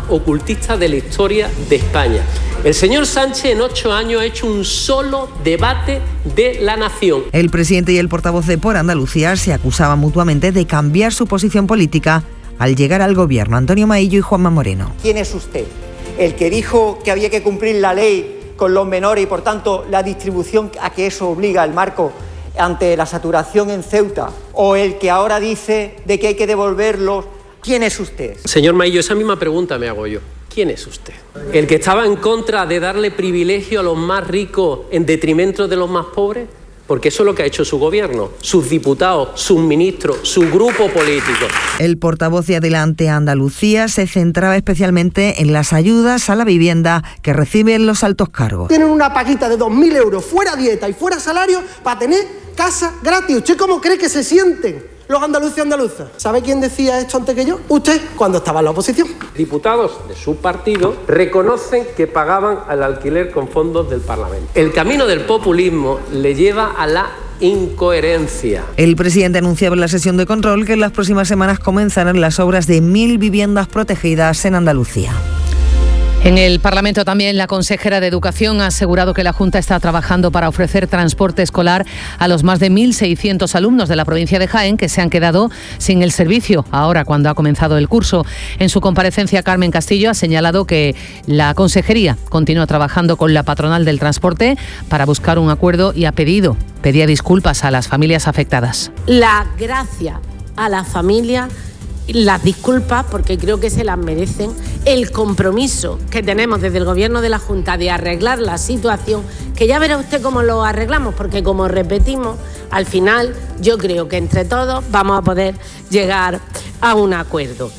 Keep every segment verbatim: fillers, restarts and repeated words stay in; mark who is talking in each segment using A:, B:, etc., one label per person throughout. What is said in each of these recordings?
A: ocultista de la historia de España. El señor Sánchez en ocho años ha hecho un solo debate de la nación.
B: El presidente y el portavoz de Por Andalucía se acusaban mutuamente de cambiar su posición política al llegar al gobierno. Antonio Maillo y Juanma Moreno.
C: ¿Quién es usted? ¿El que dijo que había que cumplir la ley con los menores y por tanto la distribución a que eso obliga el marco ante la saturación en Ceuta? ¿O el que ahora dice de que hay que devolverlos? ¿Quién es usted?
A: Señor Maillo, esa misma pregunta me hago yo. ¿Quién es usted? ¿El que estaba en contra de darle privilegio a los más ricos en detrimento de los más pobres? Porque eso es lo que ha hecho su gobierno, sus diputados, sus ministros, su grupo político.
B: El portavoz de Adelante Andalucía se centraba especialmente en las ayudas a la vivienda que reciben los altos cargos.
D: Tienen una paguita de dos mil euros fuera dieta y fuera salario para tener casa gratis. ¿Usted cómo cree que se sienten los andaluces y andaluzas? ¿Sabe quién decía esto antes que yo? Usted, cuando estaba en la oposición.
A: Diputados de su partido reconocen que pagaban al alquiler con fondos del Parlamento. El camino del populismo le lleva a la incoherencia.
B: El presidente anunciaba en la sesión de control que en las próximas semanas comenzarán las obras de mil viviendas protegidas en Andalucía.
E: En el Parlamento también la consejera de Educación ha asegurado que la Junta está trabajando para ofrecer transporte escolar a los más de mil seiscientos alumnos de la provincia de Jaén que se han quedado sin el servicio ahora cuando ha comenzado el curso. En su comparecencia, Carmen Castillo ha señalado que la consejería continúa trabajando con la patronal del transporte para buscar un acuerdo y ha pedido, pedía disculpas a las familias afectadas.
F: La gracia a las familias, las disculpas, porque creo que se las merecen, el compromiso que tenemos desde el Gobierno de la Junta de arreglar la situación, que ya verá usted cómo lo arreglamos, porque como repetimos, al final yo creo que entre todos vamos a poder llegar a un acuerdo.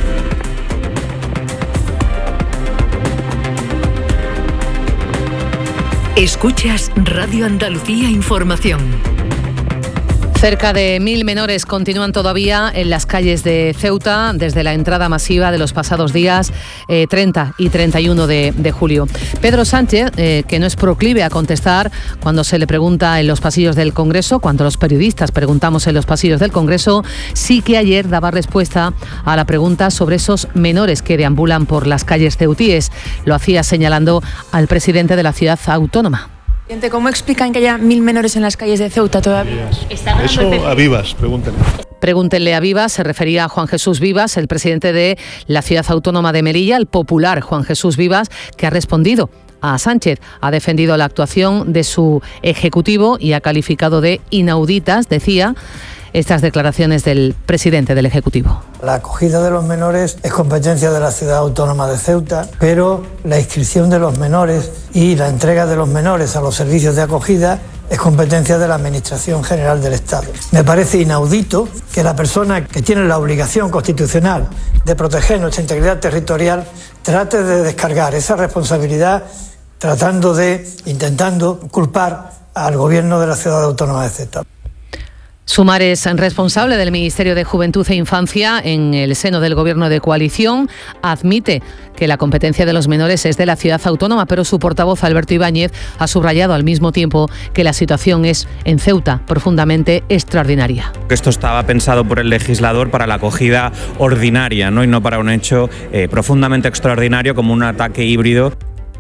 G: Escuchas Radio Andalucía Información.
E: Cerca de mil menores continúan todavía en las calles de Ceuta desde la entrada masiva de los pasados días eh, treinta y treinta y uno de, de julio. Pedro Sánchez, eh, que no es proclive a contestar cuando se le pregunta en los pasillos del Congreso, cuando los periodistas preguntamos en los pasillos del Congreso, sí que ayer daba respuesta a la pregunta sobre esos menores que deambulan por las calles ceutíes. Lo hacía señalando al presidente de la ciudad autónoma.
H: ¿Cómo explican que haya mil menores en las calles de Ceuta todavía?
I: Eso a Vivas, pregúntenle.
E: Pregúntenle a Vivas, se refería a Juan Jesús Vivas, el presidente de la ciudad autónoma de Melilla, el popular Juan Jesús Vivas, que ha respondido a Sánchez. Ha defendido la actuación de su ejecutivo y ha calificado de inauditas, decía, estas declaraciones del presidente del Ejecutivo.
J: La acogida de los menores es competencia de la Ciudad Autónoma de Ceuta, pero la inscripción de los menores y la entrega de los menores a los servicios de acogida es competencia de la Administración General del Estado. Me parece inaudito que la persona que tiene la obligación constitucional de proteger nuestra integridad territorial trate de descargar esa responsabilidad tratando de, intentando culpar al Gobierno de la Ciudad Autónoma de Ceuta.
E: Sumar es responsable del Ministerio de Juventud e Infancia en el seno del Gobierno de coalición. Admite que la competencia de los menores es de la ciudad autónoma, pero su portavoz, Alberto Ibáñez, ha subrayado al mismo tiempo que la situación es, en Ceuta, profundamente extraordinaria.
K: Esto estaba pensado por el legislador para la acogida ordinaria, ¿no? Y no para un hecho eh, profundamente extraordinario como un ataque híbrido.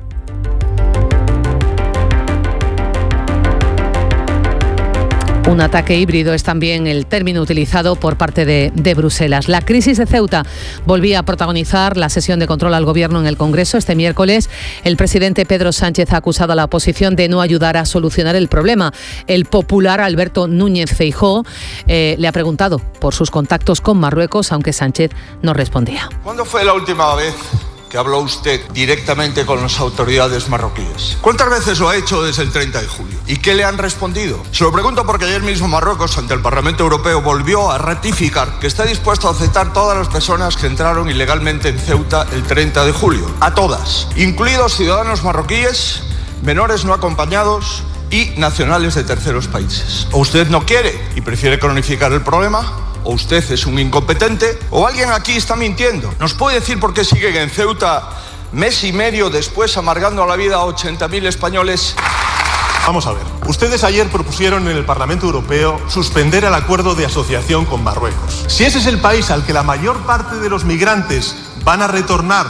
E: Un ataque híbrido es también el término utilizado por parte de, de Bruselas. La crisis de Ceuta volvía a protagonizar la sesión de control al Gobierno en el Congreso. Este miércoles, el presidente Pedro Sánchez ha acusado a la oposición de no ayudar a solucionar el problema. El popular Alberto Núñez Feijóo eh, le ha preguntado por sus contactos con Marruecos, aunque Sánchez no respondía.
L: ¿Cuándo fue la última vez que habló usted directamente con las autoridades marroquíes? ¿Cuántas veces lo ha hecho desde el treinta de julio? ¿Y qué le han respondido? Se lo pregunto porque ayer mismo Marruecos, ante el Parlamento Europeo, volvió a ratificar que está dispuesto a aceptar todas las personas que entraron ilegalmente en Ceuta el treinta de julio. A todas, incluidos ciudadanos marroquíes, menores no acompañados y nacionales de terceros países. ¿O usted no quiere y prefiere cronificar el problema? ¿O usted es un incompetente? ¿O alguien aquí está mintiendo? ¿Nos puede decir por qué siguen en Ceuta mes y medio después amargando la vida a ochenta mil españoles?
I: Vamos a ver. Ustedes ayer propusieron en el Parlamento Europeo suspender el acuerdo de asociación con Marruecos. Si ese es el país al que la mayor parte de los migrantes van a retornar